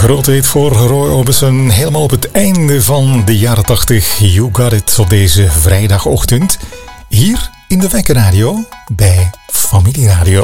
Grote hit voor Roy Orbison. Helemaal op het einde van de jaren 80. You Got It op deze vrijdagochtend. Hier in de Wekkerradio bij Familie Radio.